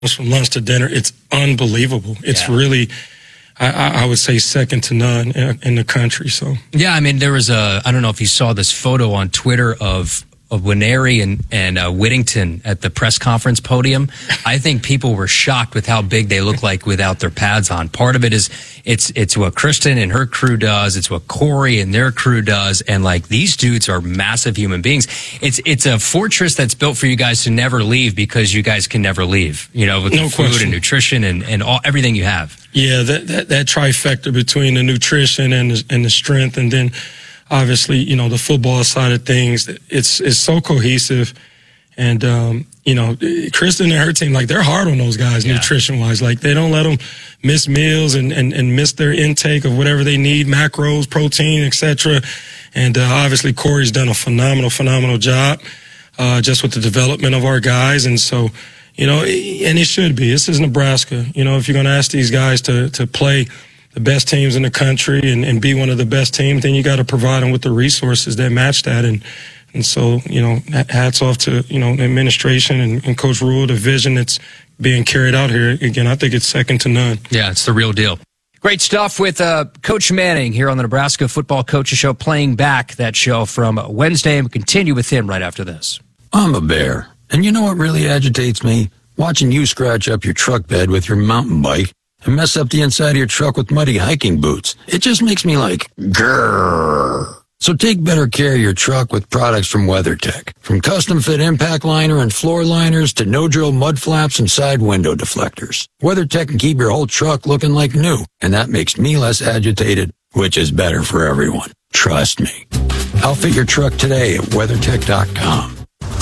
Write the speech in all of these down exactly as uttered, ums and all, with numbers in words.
from lunch to dinner. It's unbelievable. It's yeah. really, I, I would say, second to none in, in the country. So yeah, I mean, there was a, I don't know if you saw this photo on Twitter of of Nwaneri and and uh, Whittington at the press conference podium. I think people were shocked with how big they look like without their pads on. Part of it is it's it's what Kristen and her crew does. It's what Corey and their crew does. And like, these dudes are massive human beings. It's it's a fortress that's built for you guys to never leave, because you guys can never leave. You know, with no the food question. and nutrition and and all everything you have. Yeah, that that, that trifecta between the nutrition and the, and the strength, and then obviously, you know, the football side of things, it's it's so cohesive. And, um, you know, Kristen and her team, like, they're hard on those guys yeah. nutrition-wise. Like, they don't let them miss meals and, and, and miss their intake of whatever they need, macros, protein, et cetera. And uh, obviously, Corey's done a phenomenal, phenomenal job uh, just with the development of our guys. And so, you know, and it should be. This is Nebraska. You know, if you're going to ask these guys to, to play the best teams in the country and, and be one of the best teams, then you got to provide them with the resources that match that. And and so, you know, hats off to, you know, the administration and, and Coach Rule, the vision that's being carried out here. Again, I think it's second to none. Yeah, it's the real deal. Great stuff with uh, Coach Manning here on the Nebraska Football Coaches Show, playing back that show from Wednesday, and we'll continue with him right after this. I'm a bear, and you know what really agitates me? Watching you scratch up your truck bed with your mountain bike and mess up the inside of your truck with muddy hiking boots. It just makes me like, grrr. So take better care of your truck with products from WeatherTech. From custom-fit impact liner and floor liners to no-drill mud flaps and side window deflectors, WeatherTech can keep your whole truck looking like new, and that makes me less agitated, which is better for everyone. Trust me. Outfit your truck today at weathertech dot com.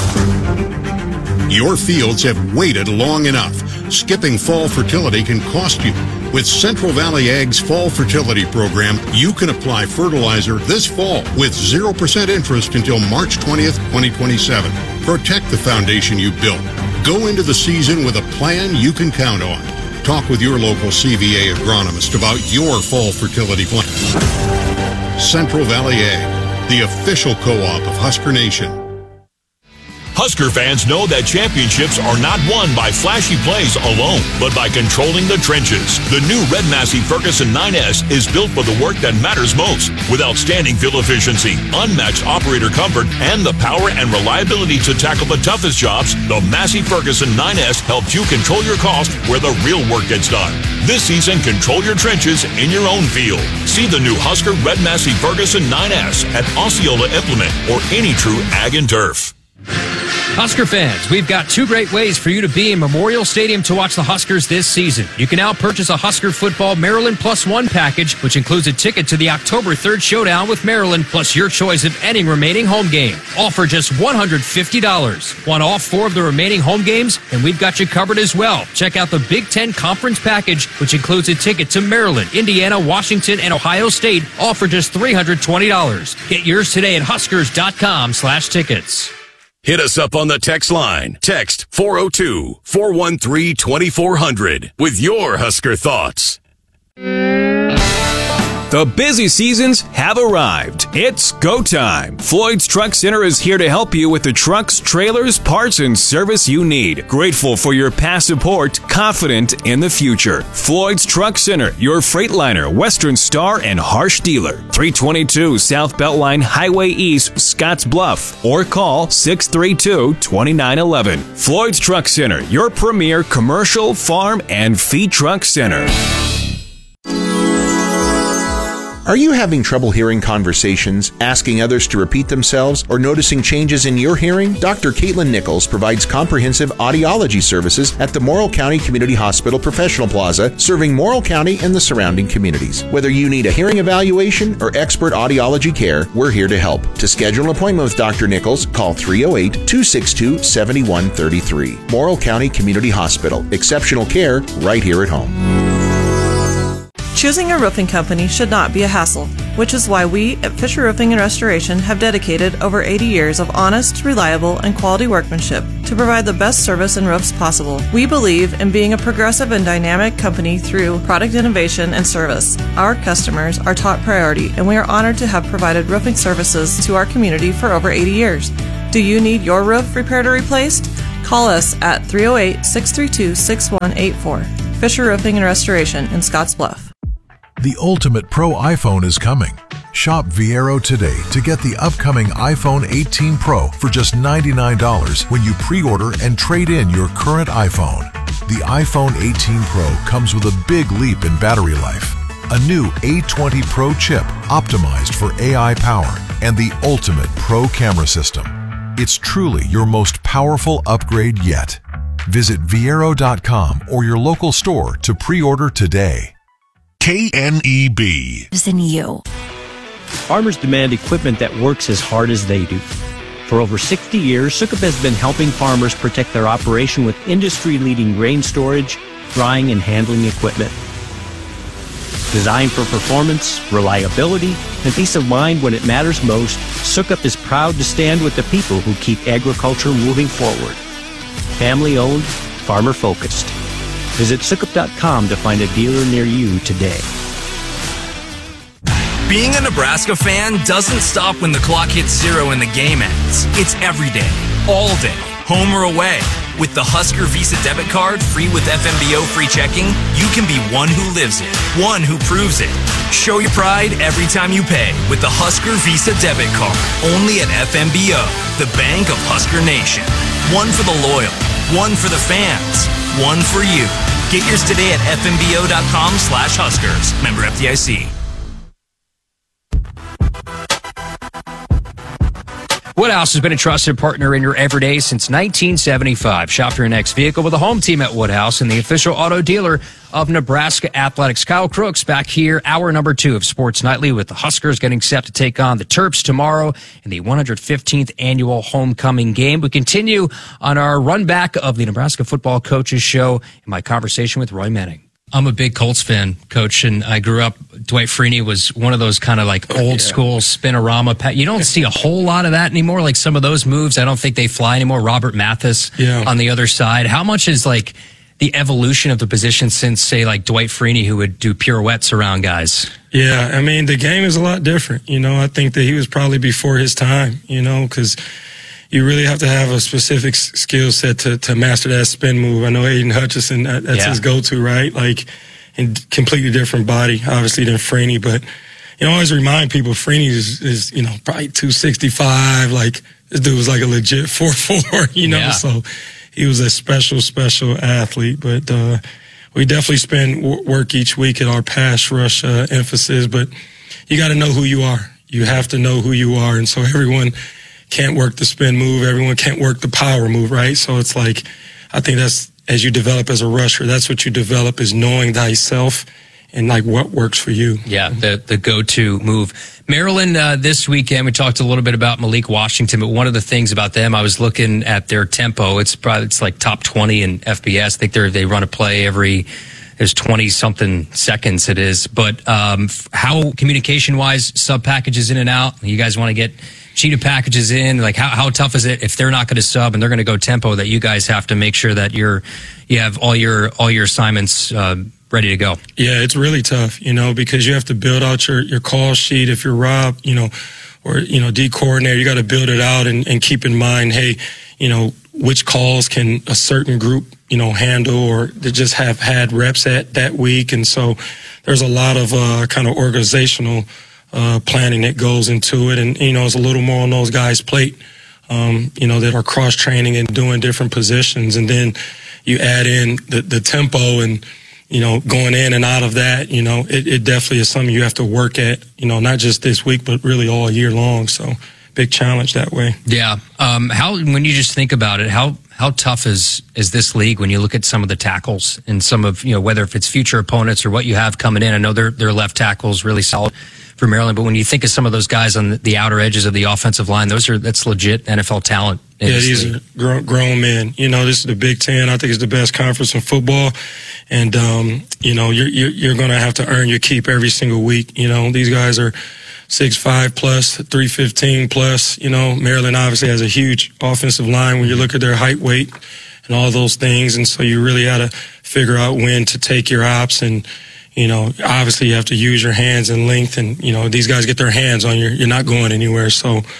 Your fields have waited long enough. Skipping fall fertility can cost you. With Central Valley Ag's Fall Fertility Program, you can apply fertilizer this fall with zero percent interest until March twentieth, twenty twenty-seven. Protect the foundation you built. Go into the season with a plan you can count on. Talk with your local C V A agronomist about your fall fertility plan. Central Valley Ag, the official co-op of Husker Nation. Husker fans know that championships are not won by flashy plays alone, but by controlling the trenches. The new Red Massey Ferguson nine S is built for the work that matters most. With outstanding fuel efficiency, unmatched operator comfort, and the power and reliability to tackle the toughest jobs, the Massey Ferguson nine S helps you control your cost where the real work gets done. This season, control your trenches in your own field. See the new Husker Red Massey Ferguson nine S at Osceola Implement or any true Ag and Turf. Husker fans, we've got two great ways for you to be in Memorial Stadium to watch the Huskers this season. You can now purchase a Husker Football Maryland Plus One package, which includes a ticket to the October third showdown with Maryland, plus your choice of any remaining home game, all for just one hundred fifty dollars. Want all four of the remaining home games? And we've got you covered as well. Check out the Big Ten Conference package, which includes a ticket to Maryland, Indiana, Washington, and Ohio State, all for just three hundred twenty dollars. Get yours today at huskers.com slash tickets. Hit us up on the text line. Text four oh two, four one three, two four zero zero with your Husker thoughts. The busy seasons have arrived. It's go time. Floyd's Truck Center is here to help you with the trucks, trailers, parts, and service you need. Grateful for your past support, confident in the future. Floyd's Truck Center, your Freightliner, Western Star, and Harsh dealer. three twenty-two South Beltline Highway East, Scotts Bluff. Or call six three two, two nine one one. Floyd's Truck Center, your premier commercial, farm, and feed truck center. Are you having trouble hearing conversations, asking others to repeat themselves, or noticing changes in your hearing? Doctor Caitlin Nichols provides comprehensive audiology services at the Morrill County Community Hospital Professional Plaza, serving Morrill County and the surrounding communities. Whether you need a hearing evaluation or expert audiology care, we're here to help. To schedule an appointment with Doctor Nichols, call three oh eight, two six two, seven one three three. Morrill County Community Hospital. Exceptional care right here at home. Choosing a roofing company should not be a hassle, which is why we at Fisher Roofing and Restoration have dedicated over eighty years of honest, reliable, and quality workmanship to provide the best service and roofs possible. We believe in being a progressive and dynamic company through product innovation and service. Our customers are top priority, and we are honored to have provided roofing services to our community for over eighty years. Do you need your roof repaired or replaced? Call us at three oh eight, six three two, six one eight four. Fisher Roofing and Restoration in Scotts Bluff. The ultimate pro iPhone is coming. Shop Viero today to get the upcoming iPhone eighteen Pro for just ninety-nine dollars when you pre-order and trade in your current iPhone. The iPhone eighteen Pro comes with a big leap in battery life, a new A twenty Pro chip optimized for A I power, and the ultimate pro camera system. It's truly your most powerful upgrade yet. Visit Viero dot com or your local store to pre-order today. K N E B. In you. Farmers demand equipment that works as hard as they do. For over sixty years, Sukup has been helping farmers protect their operation with industry-leading grain storage, drying, and handling equipment. Designed for performance, reliability, and peace of mind when it matters most, Sukup is proud to stand with the people who keep agriculture moving forward. Family-owned, farmer-focused. Visit Sukup dot com to find a dealer near you today. Being a Nebraska fan doesn't stop when the clock hits zero and the game ends. It's every day, all day, home or away. With the Husker Visa debit card, free with F M B O free checking, you can be one who lives it, one who proves it. Show your pride every time you pay with the Husker Visa debit card, only at F M B O, the bank of Husker Nation. One for the loyal, one for the fans, one for you. Get yours today at F M B O dot com slash Huskers. Member F D I C. Woodhouse has been a trusted partner in your everyday since nineteen seventy-five. Shop your next vehicle with a home team at Woodhouse and the official auto dealer of Nebraska Athletics. Kyle Crooks back here, hour number two of Sports Nightly, with the Huskers getting set to take on the Terps tomorrow in the one hundred fifteenth annual homecoming game. We continue on our run back of the Nebraska Football Coaches Show in my conversation with Roy Manning. I'm a big Colts fan, Coach, and I grew up. Dwight Freeney was one of those kind of like old yeah. school spinorama. You don't see a whole lot of that anymore. Like some of those moves, I don't think they fly anymore. Robert Mathis yeah. on the other side. How much is like the evolution of the position since, say, like Dwight Freeney, who would do pirouettes around guys? Yeah, I mean, the game is a lot different. You know, I think that he was probably before his time, you know, because you really have to have a specific skill set to, to master that spin move. I know Aiden Hutchinson, that, that's yeah. his go-to, right? Like, and completely different body, obviously, than Freeney. But, you know, I always remind people, Freeney is, is, you know, probably two sixty-five. Like, this dude was like a legit four four, you know? Yeah. So he was a special, special athlete. But uh, we definitely spend w- work each week at our pass rush uh, emphasis. But you got to know who you are. You have to know who you are. And so everyone can't work the spin move. Everyone can't work the power move, right? So it's like, I think that's, as you develop as a rusher, that's what you develop, is knowing thyself and like what works for you. Yeah, the the go-to move. Maryland, uh, this weekend, we talked a little bit about Malik Washington, but one of the things about them, I was looking at their tempo. It's probably, it's like top twenty in F B S. I think they they run a play every, there's twenty something seconds it is. But um, how communication-wise, sub packages in and out, you guys want to get cheetah packages in, like how, how tough is it if they're not going to sub and they're going to go tempo, that you guys have to make sure that you're you have all your all your assignments uh, ready to go? Yeah, it's really tough, you know, because you have to build out your, your call sheet. If you're Rob, you know, or, you know, D coordinator, you got to build it out and, and keep in mind, hey, you know, which calls can a certain group, you know, handle, or they just have had reps at that week. And so there's a lot of uh, kind of organizational Uh, planning that goes into it. And, you know, it's a little more on those guys' plate, um, you know, that are cross-training and doing different positions. And then you add in the, the tempo and, you know, going in and out of that, you know, it, it definitely is something you have to work at, you know, not just this week, but really all year long. So big challenge that way. Yeah. Um, how, when you just think about it, how, how tough is, is this league when you look at some of the tackles and some of, you know, whether if it's future opponents or what you have coming in? I know their, their left tackle's really solid for Maryland, but when you think of some of those guys on the outer edges of the offensive line, those are that's legit N F L talent. Yeah, these league. are grown, grown men. You know, this is the Big Ten. I think it's the best conference in football, and um, you know, you're you're, you're going to have to earn your keep every single week. You know, these guys are six five plus, three fifteen plus. You know, Maryland obviously has a huge offensive line when you look at their height, weight, and all those things, and so you really got to figure out when to take your ops. And you know, obviously you have to use your hands and length, and, you know, these guys get their hands on you. You're not going anywhere. So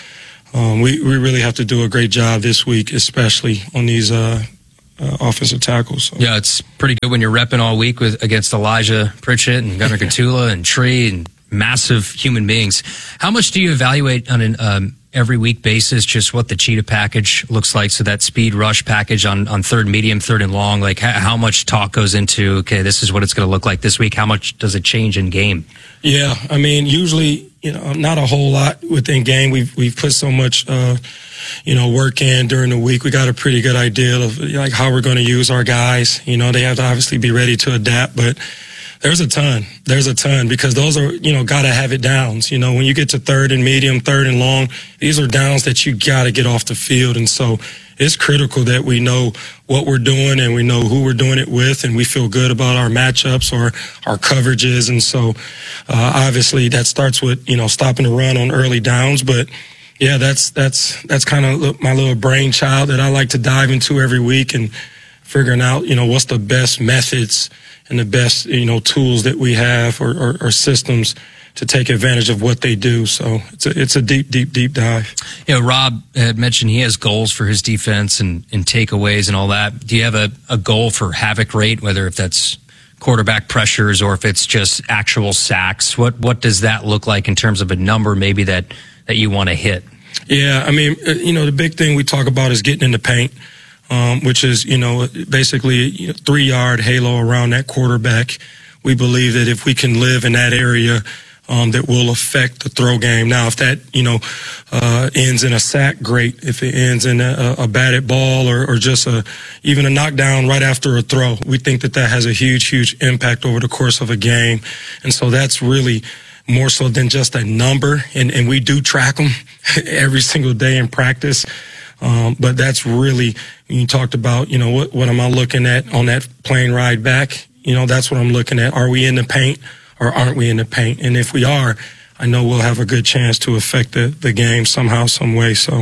um, we, we really have to do a great job this week, especially on these uh, uh, offensive tackles. So. Yeah, it's pretty good when you're repping all week with against Elijah Pritchett and Gunnar Gatula and Tree and massive human beings. How much do you evaluate on an um, every week basis just what the cheetah package looks like? So that speed rush package on, on third and medium, third and long, like how, how much talk goes into, okay, this is what it's going to look like this week. How much does it change in game? Yeah, I mean, usually, you know, not a whole lot within game. We've, we've put so much, uh, you know, work in during the week. We got a pretty good idea of like how we're going to use our guys. You know, they have to obviously be ready to adapt, but There's a ton. There's a ton because those are, you know, got to have it downs. You know, when you get to third and medium, third and long, these are downs that you got to get off the field. And so it's critical that we know what we're doing and we know who we're doing it with and we feel good about our matchups or our coverages. And so uh, obviously that starts with, you know, stopping the run on early downs. But yeah, that's that's that's kind of my little brainchild that I like to dive into every week and figuring out, you know, what's the best methods and the best, you know, tools that we have or, or, or systems to take advantage of what they do. So it's a, it's a deep, deep, deep dive. You know, Rob had mentioned he has goals for his defense and, and takeaways and all that. Do you have a, a goal for havoc rate, whether if that's quarterback pressures or if it's just actual sacks? What what does that look like in terms of a number maybe that, that you want to hit? Yeah, I mean, you know, the big thing we talk about is getting in the paint. Um, which is, you know, basically you know, three-yard halo around that quarterback. We believe that if we can live in that area, um, that will affect the throw game. Now, if that, you know, uh, ends in a sack, great. If it ends in a, a batted ball or, or just a even a knockdown right after a throw, we think that that has a huge, huge impact over the course of a game. And so that's really more so than just a number. And, and we do track them every single day in practice. Um, but that's really, you talked about, you know, what, what am I looking at on that plane ride back? You know, that's what I'm looking at. Are we in the paint or aren't we in the paint? And if we are, I know we'll have a good chance to affect the, the game somehow, some way. So.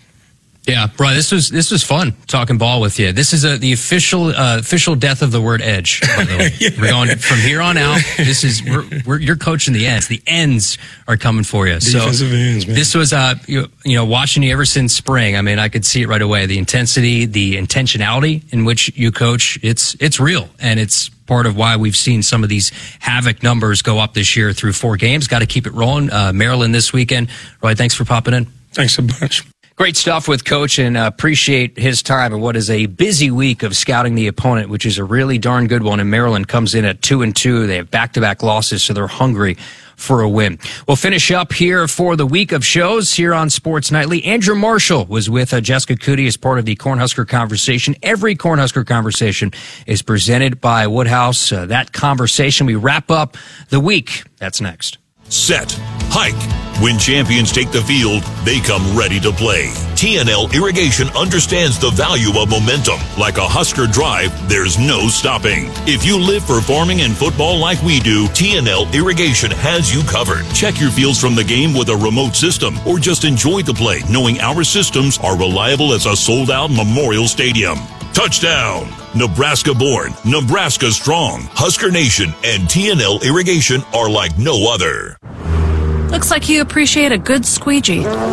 Yeah, Brian, this was this was fun talking ball with you. This is a, the official uh, official death of the word edge. By the way, yeah. We're going from here on out. This is we're, we're you're coaching the ends. The ends are coming for you. Defensive so ends, man. This was uh you, you know watching you ever since spring. I mean, I could see it right away. The intensity, the intentionality in which you coach. It's it's real, and it's part of why we've seen some of these havoc numbers go up this year through four games. Got to keep it rolling. Uh, Maryland this weekend. Roy, thanks for popping in. Thanks a bunch. Great stuff with Coach, and uh, appreciate his time in what is a busy week of scouting the opponent, which is a really darn good one. And Maryland comes in at two and two. They have back-to-back losses, so they're hungry for a win. We'll finish up here for the week of shows here on Sports Nightly. Andrew Marshall was with uh, Jessica Cootie as part of the Cornhusker Conversation. Every Cornhusker Conversation is presented by Woodhouse. Uh, that conversation, we wrap up the week. That's next. Set. Hike. When champions take the field, they come ready to play. T N L Irrigation understands the value of momentum. Like a Husker drive, there's no stopping. If you live for farming and football like we do, T N L Irrigation has you covered. Check your fields from the game with a remote system, or just enjoy the play, knowing our systems are reliable as a sold-out Memorial Stadium. Touchdown! Nebraska born, Nebraska strong. Husker Nation and T N L Irrigation are like no other. Looks like you appreciate a good squeegee.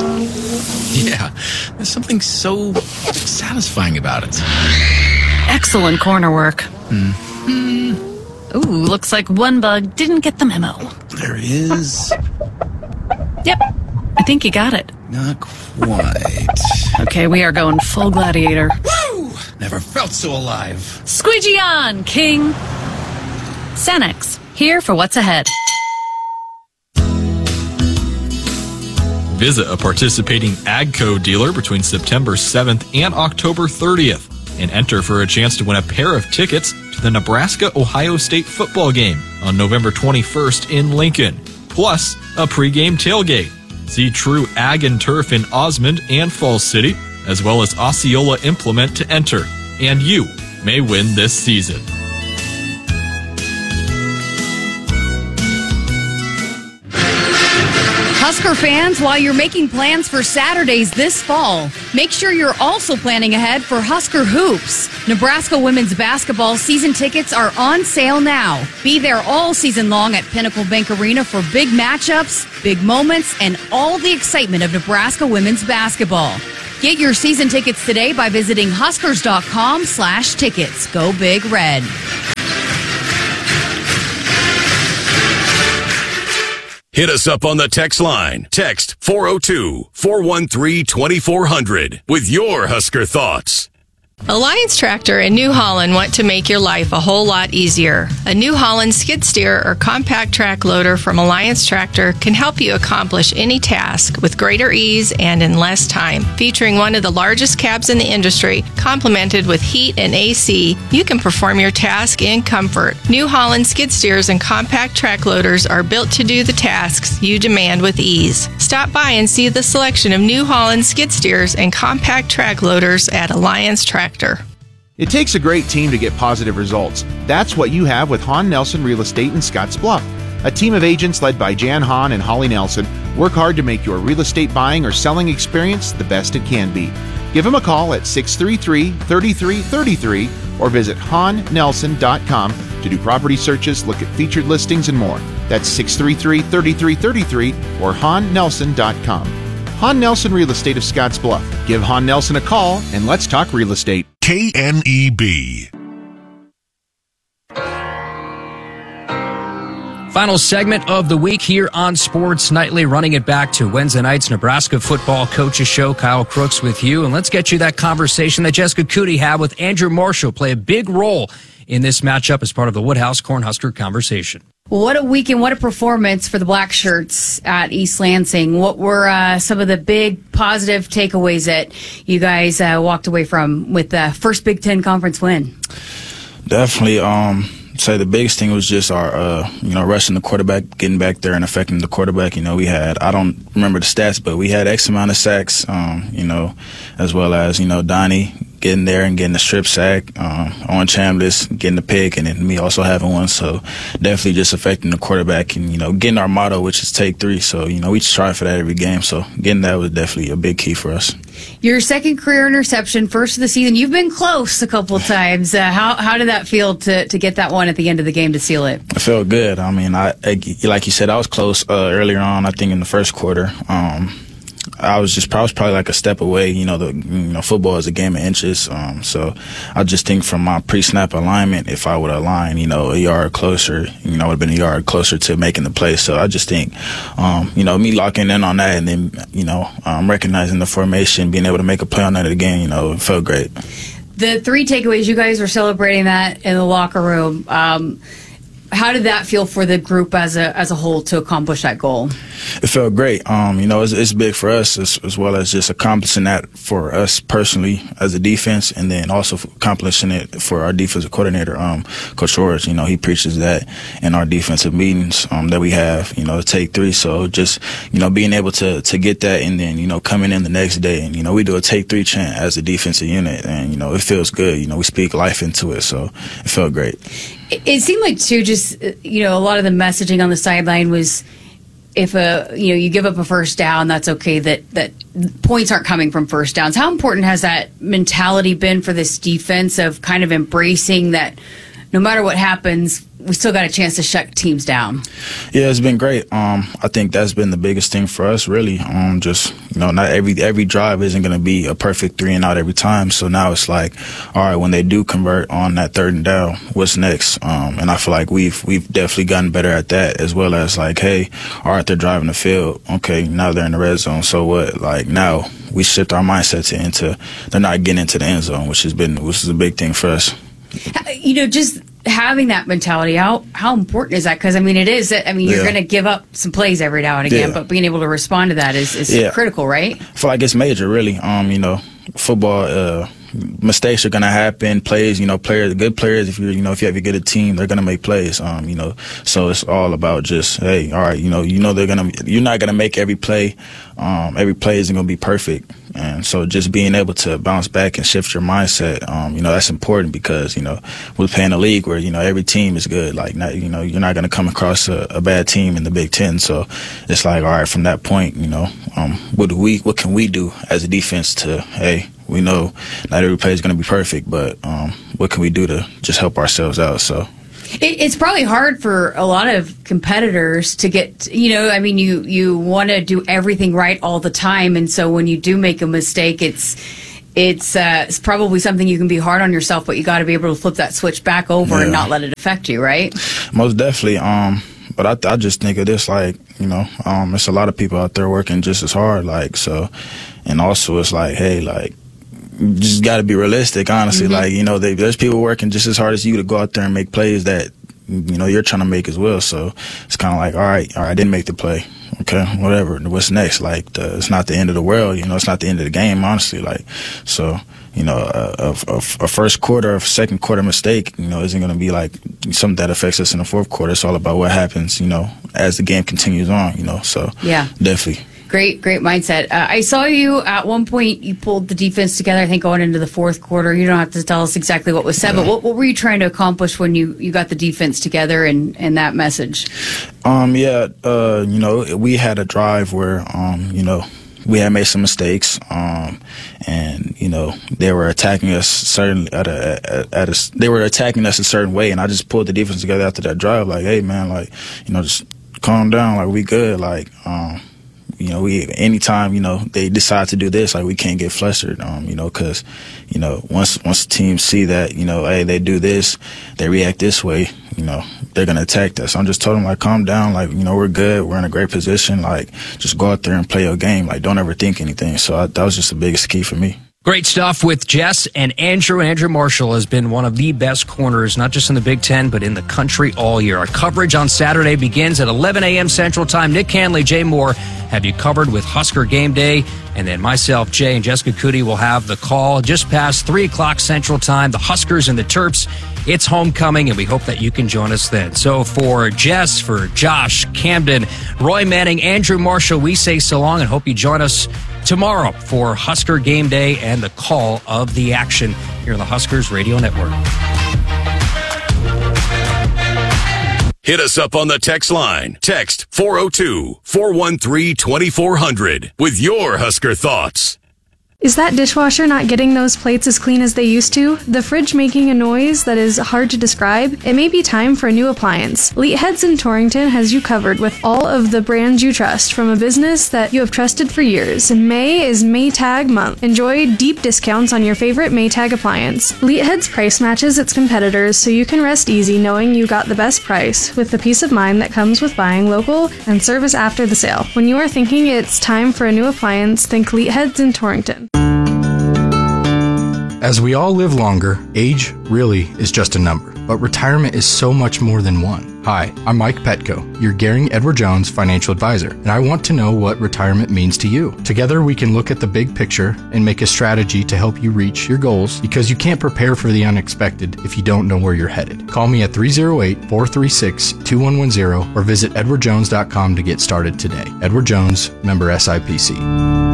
Yeah, there's something so satisfying about it. Excellent corner work. Mm-hmm. Ooh, looks like one bug didn't get the memo. There is. Yep, I think you got it. Not quite. Okay, we are going full gladiator. Woo! Never felt so alive. Squeegee on, King! Sanex, here for what's ahead. Visit a participating AGCO dealer between September seventh and October thirtieth and enter for a chance to win a pair of tickets to the Nebraska-Ohio State football game on November twenty-first in Lincoln, plus a pregame tailgate. See True Ag and Turf in Osmond and Falls City, as well as Osceola Implement to enter, and you may win this season. Husker fans, while you're making plans for Saturdays this fall, make sure you're also planning ahead for Husker Hoops. Nebraska women's basketball season tickets are on sale now. Be there all season long at Pinnacle Bank Arena for big matchups, big moments, and all the excitement of Nebraska women's basketball. Get your season tickets today by visiting huskers.com slash tickets. Go Big Red. Hit us up on the text line. Text four oh two, four one three, two four hundred with your Husker thoughts. Alliance Tractor in New Holland want to make your life a whole lot easier. A New Holland skid steer or compact track loader from Alliance Tractor can help you accomplish any task with greater ease and in less time. Featuring one of the largest cabs in the industry, complemented with heat and A C, you can perform your task in comfort. New Holland skid steers and compact track loaders are built to do the tasks you demand with ease. Stop by and see the selection of New Holland skid steers and compact track loaders at Alliance Tractor. It takes a great team to get positive results. That's what you have with Hahn Nelson Real Estate in Scotts Bluff. A team of agents led by Jan Hahn and Holly Nelson work hard to make your real estate buying or selling experience the best it can be. Give them a call at six three three, three three three three or visit hahn nelson dot com to do property searches, look at featured listings, and more. That's six three three, three three three three or hahn nelson dot com. Hahn Nelson Real Estate of Scotts Bluff. Give Hahn Nelson a call and let's talk real estate. K N E B. Final segment of the week here on Sports Nightly, running it back to Wednesday night's Nebraska football coaches show. Kyle Crooks with you, and let's get you that conversation that Jessica Cootie had with Andrew Marshall. Play a big role in this matchup as part of the Woodhouse Cornhusker conversation. What a week and what a performance for the Black Shirts at East Lansing. What were uh, some of the big positive takeaways that you guys uh, walked away from with the first Big Ten conference win? Definitely. Um, say the biggest thing was just our, uh, you know, rushing the quarterback, getting back there and affecting the quarterback. You know, we had, I don't remember the stats, but we had X amount of sacks, um, you know, as well as, you know, Donnie getting there and getting the strip sack, um, on Chambliss, getting the pick, and then me also having one. So definitely just affecting the quarterback and, you know, getting our motto, which is take three. So, you know, we strive for that every game. So getting that was definitely a big key for us. Your second career interception, first of the season. You've been close a couple of times. Uh, how how did that feel to, to get that one at the end of the game to seal it? It felt good. I mean, I, I like you said, I was close uh, earlier on, I think in the first quarter. Um, I was just I was probably like a step away. You know, the you know football is a game of inches. Um, so I just think from my pre-snap alignment, if I would align, you know, a yard closer, you know, I would have been a yard closer to making the play. So I just think, um, you know, me locking in on that and then, you know, um, recognizing the formation, being able to make a play on that again, you know, it felt great. The three takeaways, you guys were celebrating that in the locker room. Um, How did that feel for the group as a as a whole to accomplish that goal? It felt great. Um, you know, it's, it's big for us as, as well as just accomplishing that for us personally as a defense, and then also accomplishing it for our defensive coordinator, um, Coach George. You know, he preaches that in our defensive meetings um, that we have. You know, to take three. So just you know being able to to get that, and then you know coming in the next day, and you know we do a take three chant as a defensive unit, and you know it feels good. You know, we speak life into it, so it felt great. It seemed like, too, just, you know, a lot of the messaging on the sideline was if, a you know, you give up a first down, that's okay, that, that points aren't coming from first downs. How important has that mentality been for this defense of kind of embracing that no matter what happens, we still got a chance to shut teams down? Yeah, it's been great. Um, I think that's been the biggest thing for us, really. Um, just, you know, not every every drive isn't going to be a perfect three and out every time. So now it's like, all right, when they do convert on that third and down, what's next? Um, and I feel like we've we've definitely gotten better at that, as well as like, hey, all right, they're driving the field. Okay, now they're in the red zone. So what? Like now we shift our mindset to into they're not getting into the end zone, which has been which is a big thing for us. You know, just having that mentality, how how important is that? Because, I mean, it is. I mean, you're yeah. going to give up some plays every now and again, yeah. but being able to respond to that is, is yeah. critical, right? I feel like it's major, really. Um, you know, football, uh, mistakes are going to happen. Plays, you know, players, good players, if you you know, if you have a good team, they're going to make plays. Um, you know, so it's all about just, hey, all right, you know, you know, they're going to, you're not going to make every play. Um, every play isn't going to be perfect. And so just being able to bounce back and shift your mindset, um, you know, that's important because, you know, we're playing a league where, you know, every team is good. Like, not, you know, you're not going to come across a, a bad team in the Big Ten. So it's like, all right, from that point, you know, um, what do we, what can we do as a defense to, hey, we know not every play is going to be perfect, but um, what can we do to just help ourselves out? So. It's probably hard for a lot of competitors to get, you know, I mean, you, you want to do everything right all the time. And so when you do make a mistake, it's it's uh, it's probably something you can be hard on yourself, but you got to be able to flip that switch back over Yeah. and not let it affect you, right? Most definitely. Um, but I, I just think of this like, you know, um, it's a lot of people out there working just as hard. Like, so, and also it's like, hey, like, you just got to be realistic, honestly. Mm-hmm. Like, you know, they, there's people working just as hard as you to go out there and make plays that, you know, you're trying to make as well. So it's kind of like, all right, all right, I didn't make the play. Okay, whatever. What's next? Like, the, it's not the end of the world. You know, it's not the end of the game, honestly. Like, so, you know, a, a, a, a first quarter, a second quarter mistake, you know, isn't going to be like something that affects us in the fourth quarter. It's all about what happens, you know, as the game continues on, you know. So, Yeah. definitely. Great, great mindset. Uh, I saw you at one point, you pulled the defense together, I think, going into the fourth quarter. You don't have to tell us exactly what was said, Yeah. but what, what were you trying to accomplish when you, you got the defense together and, and that message? Um, yeah, uh, you know, we had a drive where, um, you know, we had made some mistakes, um, and, you know, they were attacking us certain at a, at a, they were attacking us a certain way, and I just pulled the defense together after that drive, like, hey, man, like, you know, just calm down, like, we good, like, um, you know, we anytime, you know, they decide to do this, like, we can't get flustered, um, you know, because, you know, once once the teams see that, you know, hey, they do this, they react this way, you know, they're going to attack us. So I'm just telling them, like, calm down, like, you know, we're good, we're in a great position, like, just go out there and play your game, like, don't ever think anything. So I, that was just the biggest key for me. Great stuff with Jess and Andrew. Andrew Marshall has been one of the best corners, not just in the Big Ten, but in the country all year. Our coverage on Saturday begins at eleven a.m. Central Time. Nick Hanley, Jay Moore have you covered with Husker Game Day. And then myself, Jay, and Jessica Cootie will have the call just past three o'clock Central Time. The Huskers and the Terps. It's homecoming, and we hope that you can join us then. So for Jess, for Josh, Camden, Roy Manning, Andrew Marshall, we say so long and hope you join us tomorrow for Husker Game Day and the call of the action here on the Huskers Radio Network. Hit us up on the text line. Text four oh two, four one three, two four hundred with your Husker thoughts. Is that dishwasher not getting those plates as clean as they used to? The fridge making a noise that is hard to describe? It may be time for a new appliance. Leet Heads in Torrington has you covered with all of the brands you trust from a business that you have trusted for years. May is Maytag month. Enjoy deep discounts on your favorite Maytag appliance. Leet Heads price matches its competitors so you can rest easy knowing you got the best price with the peace of mind that comes with buying local and service after the sale. When you are thinking it's time for a new appliance, think Leet Heads in Torrington. As we all live longer, age really is just a number, but retirement is so much more than one. Hi, I'm Mike Petco, your Gehring Edward Jones financial advisor, and I want to know what retirement means to you. Together, we can look at the big picture and make a strategy to help you reach your goals, because you can't prepare for the unexpected if you don't know where you're headed. Call me at three oh eight, four three six, two one one zero or visit edward jones dot com to get started today. Edward Jones, member S I P C.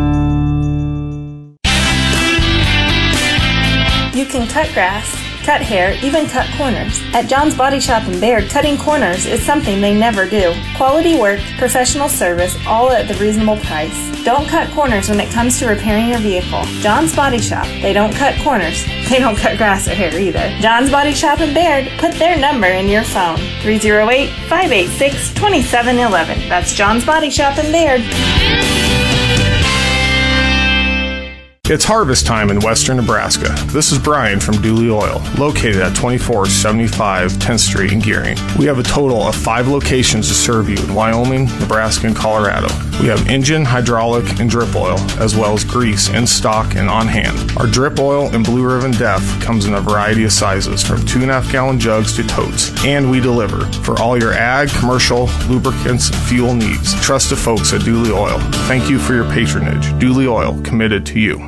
You can cut grass, cut hair, even cut corners. At John's Body Shop in Baird, cutting corners is something they never do. Quality work, professional service, all at the reasonable price. Don't cut corners when it comes to repairing your vehicle. John's Body Shop. They don't cut corners. They don't cut grass or hair either. John's Body Shop in Baird. Put their number in your phone. three oh eight, five eight six, two seven one one. That's John's Body Shop in Baird. It's harvest time in western Nebraska. This is Brian from Dooley Oil, located at twenty-four seventy-five tenth Street in Gehring. We have a total of five locations to serve you in Wyoming, Nebraska, and Colorado. We have engine, hydraulic, and drip oil, as well as grease in stock and on hand. Our drip oil and Blue Ribbon Def comes in a variety of sizes, from two and a half gallon jugs to totes, and we deliver for all your ag, commercial, lubricants, and fuel needs. Trust the folks at Dooley Oil. Thank you for your patronage. Dooley Oil, committed to you.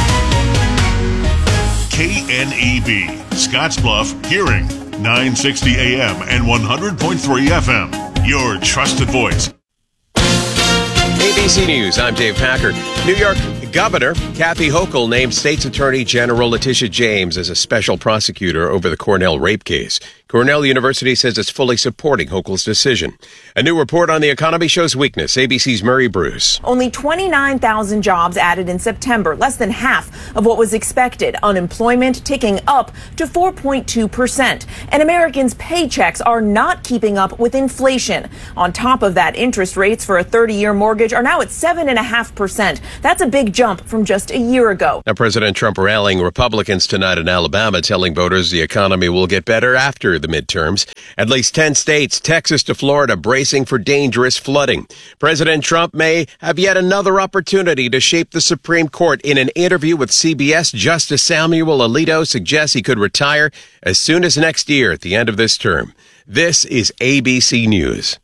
K N E B, Scottsbluff, Gehring, nine sixty A M and one hundred point three F M. Your trusted voice. A B C News, I'm Dave Packard. New York Governor Kathy Hochul named State's Attorney General Letitia James as a special prosecutor over the Cornell rape case. Cornell University says it's fully supporting Hochul's decision. A new report on the economy shows weakness. A B C's Mary Bruce. Only twenty-nine thousand jobs added in September, less than half of what was expected. Unemployment ticking up to four point two percent. And Americans' paychecks are not keeping up with inflation. On top of that, interest rates for a thirty-year mortgage are now at seven point five percent. That's a big jump from just a year ago. Now, President Trump rallying Republicans tonight in Alabama, telling voters the economy will get better after the midterms. At least ten states, Texas to Florida, bracing for dangerous flooding. President Trump may have yet another opportunity to shape the Supreme Court. In an interview with C B S, Justice Samuel Alito suggests he could retire as soon as next year at the end of this term. This is A B C News.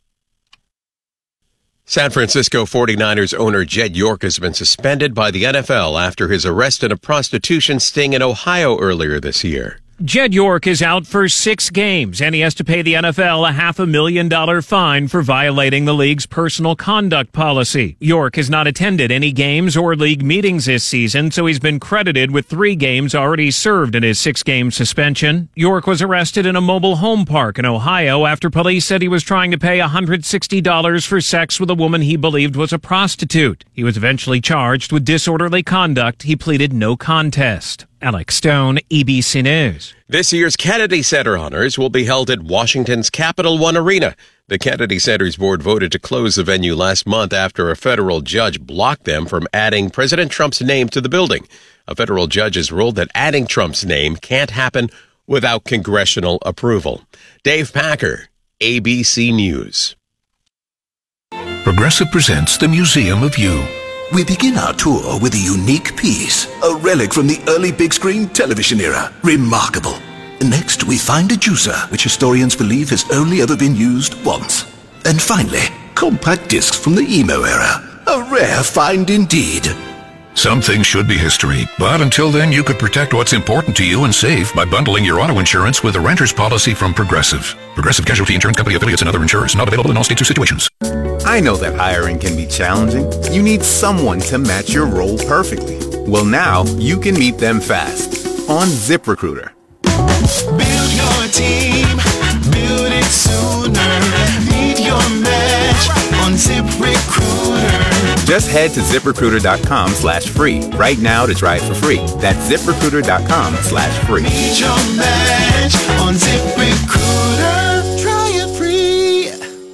San Francisco forty-niners owner Jed York has been suspended by the N F L after his arrest in a prostitution sting in Ohio earlier this year. Jed York is out for six games, and he has to pay the N F L a half a million dollar fine for violating the league's personal conduct policy. York has not attended any games or league meetings this season, so he's been credited with three games already served in his six-game suspension. York was arrested in a mobile home park in Ohio after police said he was trying to pay one hundred sixty dollars for sex with a woman he believed was a prostitute. He was eventually charged with disorderly conduct. He pleaded no contest. Alex Stone, A B C News. This year's Kennedy Center honors will be held at Washington's Capital One Arena. The Kennedy Center's board voted to close the venue last month after a federal judge blocked them from adding President Trump's name to the building. A federal judge has ruled that adding Trump's name can't happen without congressional approval. Dave Packer, A B C News. Progressive presents the Museum of You. We begin our tour with a unique piece, a relic from the early big screen television era. Remarkable. Next, we find a juicer, which historians believe has only ever been used once. And finally, compact discs from the emo era. A rare find indeed. Some things should be history, but until then you could protect what's important to you and save by bundling your auto insurance with a renter's policy from Progressive. Progressive Casualty Insurance Company affiliates and other insurers. Not available in all states or situations. I know that hiring can be challenging. You need someone to match your role perfectly. Well, now you can meet them fast on ZipRecruiter. Build your team, build it sooner. Meet your match on ZipRecruiter. Just head to ZipRecruiter.com slash free right now to try it for free. That's ZipRecruiter.com slash free. Meet your match on ZipRecruiter. Try it free.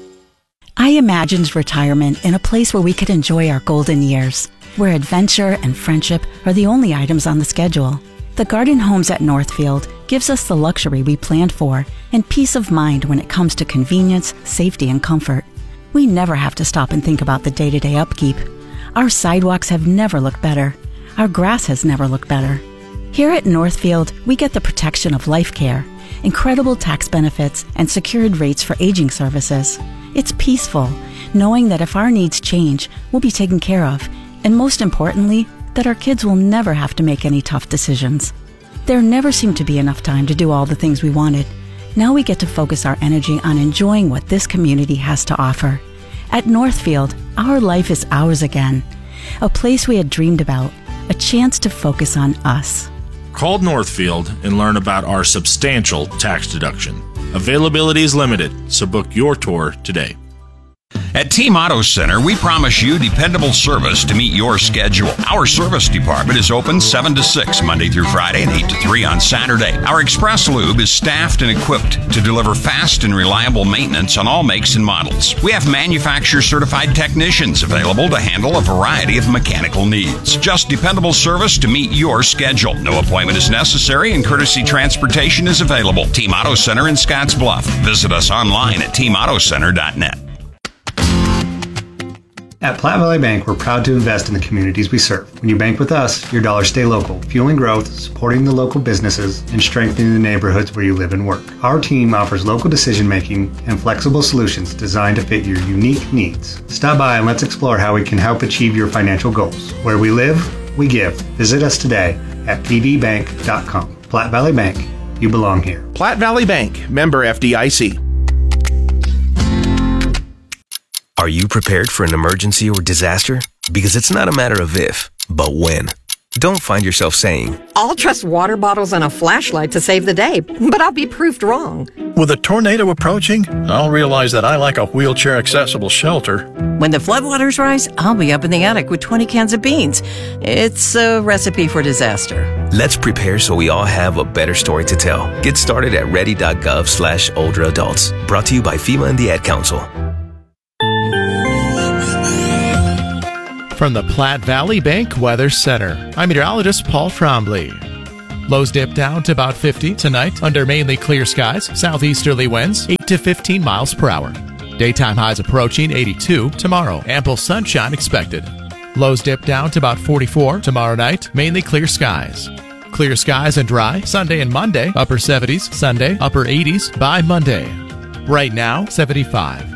I imagined retirement in a place where we could enjoy our golden years, where adventure and friendship are the only items on the schedule. The Garden Homes at Northfield gives us the luxury we planned for and peace of mind when it comes to convenience, safety, and comfort. We never have to stop and think about the day-to-day upkeep. Our sidewalks have never looked better. Our grass has never looked better. Here at Northfield, we get the protection of life care, incredible tax benefits, and secured rates for aging services. It's peaceful, knowing that if our needs change, we'll be taken care of, and most importantly, that our kids will never have to make any tough decisions. There never seemed to be enough time to do all the things we wanted. Now we get to focus our energy on enjoying what this community has to offer. At Northfield, our life is ours again. A place we had dreamed about, a chance to focus on us. Call Northfield and learn about our substantial tax deduction. Availability is limited, so book your tour today. At Team Auto Center, we promise you dependable service to meet your schedule. Our service department is open seven to six Monday through Friday and eight to three on Saturday. Our Express Lube is staffed and equipped to deliver fast and reliable maintenance on all makes and models. We have manufacturer-certified technicians available to handle a variety of mechanical needs. Just dependable service to meet your schedule. No appointment is necessary and courtesy transportation is available. Team Auto Center in Scottsbluff. Visit us online at team auto center dot net. At Platte Valley Bank, we're proud to invest in the communities we serve. When you bank with us, your dollars stay local, fueling growth, supporting the local businesses, and strengthening the neighborhoods where you live and work. Our team offers local decision-making and flexible solutions designed to fit your unique needs. Stop by and let's explore how we can help achieve your financial goals. Where we live, we give. Visit us today at p v bank dot com. Platte Valley Bank, you belong here. Platte Valley Bank, member F D I C. Are you prepared for an emergency or disaster? Because it's not a matter of if, but when. Don't find yourself saying, I'll trust water bottles and a flashlight to save the day, but I'll be proved wrong. With a tornado approaching, I'll realize that I like a wheelchair-accessible shelter. When the floodwaters rise, I'll be up in the attic with twenty cans of beans. It's a recipe for disaster. Let's prepare so we all have a better story to tell. Get started at ready.gov slash older adults. Brought to you by FEMA and the Ad Council. From the Platte Valley Bank Weather Center, I'm meteorologist Paul Trombley. Lows dip down to about fifty tonight under mainly clear skies, southeasterly winds eight to fifteen miles per hour. Daytime highs approaching eighty-two tomorrow, ample sunshine expected. Lows dip down to about forty-four tomorrow night, mainly clear skies. Clear skies and dry Sunday and Monday, upper seventies, Sunday, upper eighties by Monday. Right now, seventy-five.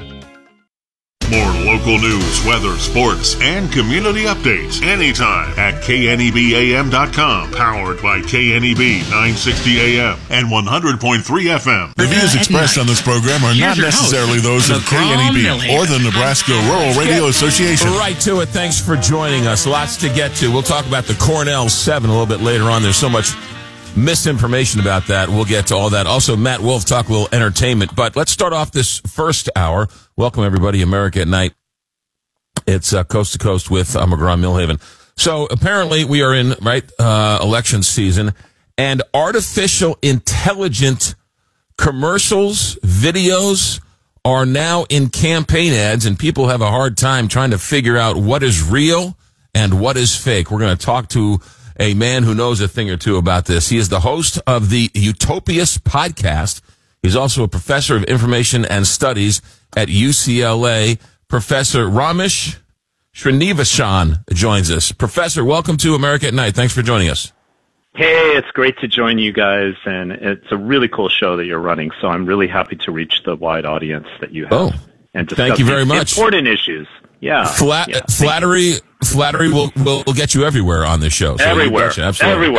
More local news, weather, sports, and community updates anytime at K N E B A M dot com. Powered by K N E B nine sixty A M and one hundred point three F M. The views expressed on this program are not necessarily those of K N E B or the Nebraska Rural Radio Association. Right to it. Thanks for joining us. Lots to get to. We'll talk about the Cornell seven a little bit later on. There's so much misinformation about that. We'll get to all that. Also, Matt Wolf talk a little entertainment. But let's start off this first hour. Welcome, everybody. America at Night. It's uh, Coast to Coast with uh, McGraw Millhaven. So apparently we are in, right, uh, election season, and artificial intelligent commercials, videos are now in campaign ads, and people have a hard time trying to figure out what is real and what is fake. We're going to talk to a man who knows a thing or two about this. He is the host of the Utopias podcast. He's also a professor of information and studies at U C L A. Professor Ramesh Srinivasan joins us. Professor, welcome to America at Night. Thanks for joining us. Hey, it's great to join you guys, and it's a really cool show that you're running, so I'm really happy to reach the wide audience that you have. Oh, and discuss thank you very much. Important issues. Yeah. Flat, yeah. Flattery flattery will, will will get you everywhere on this show. So everywhere. You Absolutely. Everywhere.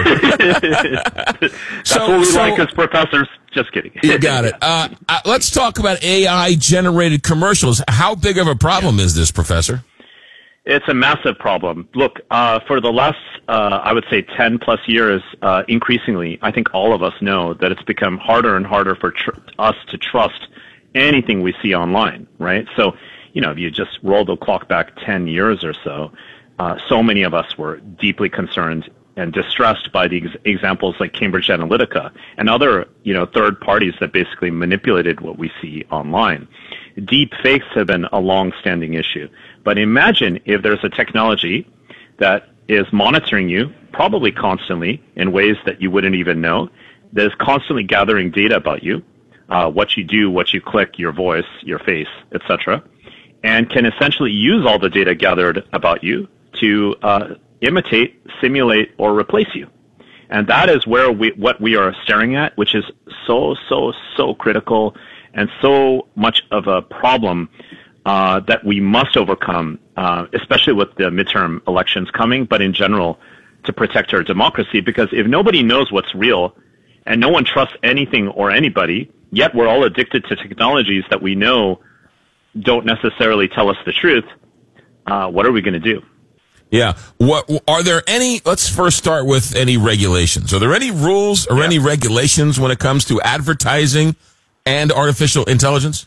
Absolutely. That's so, what we so, like as professors. Just kidding. You got it. Uh, uh, let's talk about A I-generated commercials. How big of a problem is this, Professor? It's a massive problem. Look, uh, for the last, uh, I would say, ten plus years, uh, increasingly, I think all of us know that it's become harder and harder for tr- us to trust anything we see online, right? So, you know, if you just roll the clock back ten years or so, uh, so many of us were deeply concerned and distressed by the ex- examples like Cambridge Analytica and other, you know, third parties that basically manipulated what we see online. Deep fakes have been a long-standing issue. But imagine if there's a technology that is monitoring you, probably constantly, in ways that you wouldn't even know, that is constantly gathering data about you, uh, what you do, what you click, your voice, your face, et cetera, and can essentially use all the data gathered about you to uh, imitate, simulate, or replace you. And that is where we, what we are staring at, which is so, so, so critical and so much of a problem uh, that we must overcome, uh, especially with the midterm elections coming, but in general, to protect our democracy. Because if nobody knows what's real and no one trusts anything or anybody, yet we're all addicted to technologies that we know don't necessarily tell us the truth, uh, what are we going to do? Yeah. What are there any, let's first start with any regulations. Are there any rules or yeah. any regulations when it comes to advertising and artificial intelligence?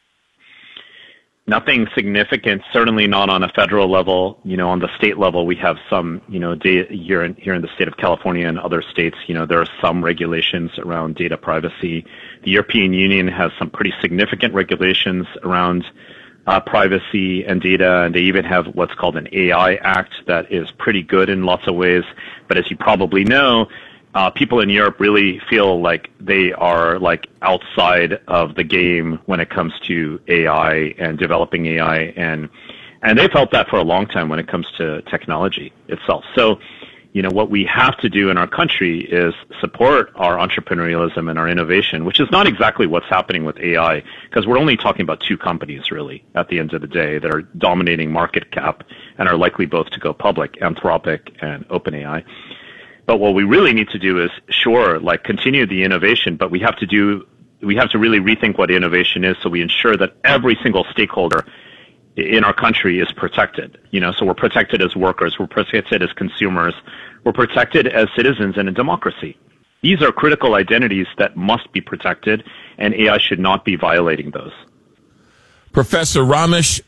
Nothing significant, certainly not on a federal level. You know, on the state level, we have some, you know, data here in, here in the state of California and other states, you know, there are some regulations around data privacy. The European Union has some pretty significant regulations around uh, privacy and data, and they even have what's called an A I Act that is pretty good in lots of ways. But as you probably know, Uh, people in Europe really feel like they are like outside of the game when it comes to A I and developing A I, and and they felt that for a long time when it comes to technology itself. So, you know, what we have to do in our country is support our entrepreneurialism and our innovation, which is not exactly what's happening with A I, because we're only talking about two companies really at the end of the day that are dominating market cap and are likely both to go public, Anthropic and OpenAI. But what we really need to do is, sure, like continue the innovation, but we have to do, we have to really rethink what innovation is so we ensure that every single stakeholder in our country is protected. You know, so we're protected as workers, we're protected as consumers, we're protected as citizens in a democracy. These are critical identities that must be protected, and A I should not be violating those. Professor Ramesh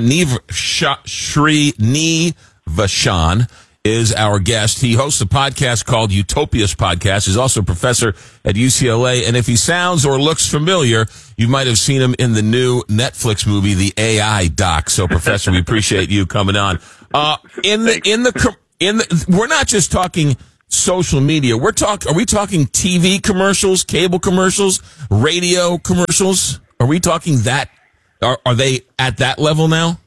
Srinivasan is our guest. He hosts a podcast called Utopias Podcast. He's also a professor at U C L A. And if he sounds or looks familiar, you might have seen him in the new Netflix movie, The A I Doc. So, Professor, we appreciate you coming on. Uh, in the, in the, in the, we're not just talking social media. We're talk, are we talking T V commercials, cable commercials, radio commercials? Are we talking that? Are, are they at that level now?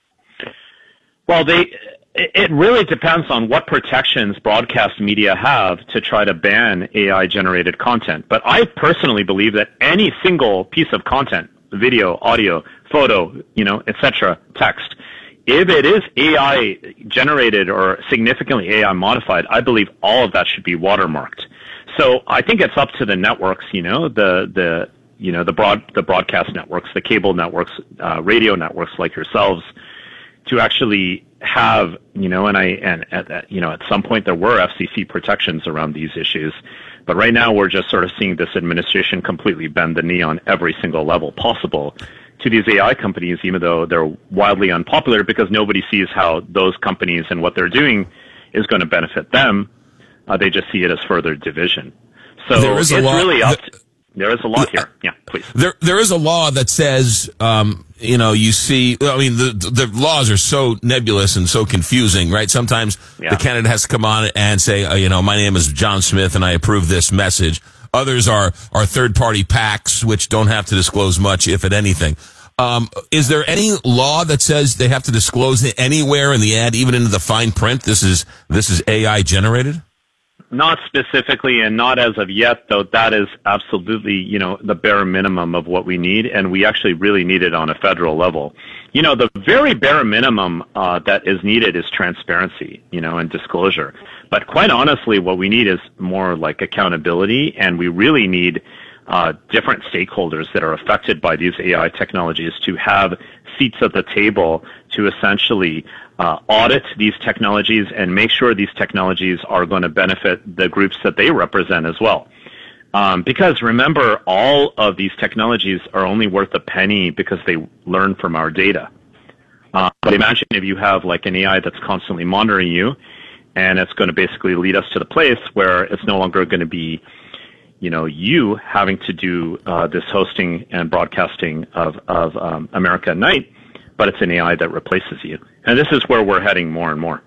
Well, they, it really depends on what protections broadcast media have to try to ban A I-generated content. But I personally believe that any single piece of content, video, audio, photo, you know, et cetera, text, if it is A I-generated or significantly A I-modified, I believe all of that should be watermarked. So I think it's up to the networks, you know, the the you know the broad the broadcast networks, the cable networks, uh, radio networks like yourselves, to actually have, you know, and I, and at, you know, at some point there were F C C protections around these issues, but right now we're just sort of seeing this administration completely bend the knee on every single level possible to these A I companies, even though they're wildly unpopular, because nobody sees how those companies and what they're doing is going to benefit them. Uh, they just see it as further division. So it's really up to, there is a law here. Yeah, please. There, there is a law that says, um, you know, you see, I mean, the, the laws are so nebulous and so confusing, right? Sometimes yeah. the candidate has to come on and say, uh, you know, my name is John Smith and I approve this message. Others are, are third-party PACs, which don't have to disclose much, if at anything. Um, is there any law that says they have to disclose it anywhere in the ad, even into the fine print? This is, this is A I generated? Not specifically, and not as of yet, though that is absolutely, you know, the bare minimum of what we need, and we actually really need it on a federal level. You know, the very bare minimum uh, that is needed is transparency, you know, and disclosure. But quite honestly, what we need is more like accountability, and we really need uh, different stakeholders that are affected by these A I technologies to have seats at the table to essentially Uh, audit these technologies and make sure these technologies are going to benefit the groups that they represent as well. Um, because remember, all of these technologies are only worth a penny because they learn from our data. Uh, but imagine if you have like an A I that's constantly monitoring you, and it's going to basically lead us to the place where it's no longer going to be, you know, you having to do uh, this hosting and broadcasting of, of um, America at Night, but it's an A I that replaces you. And this is where we're heading more and more.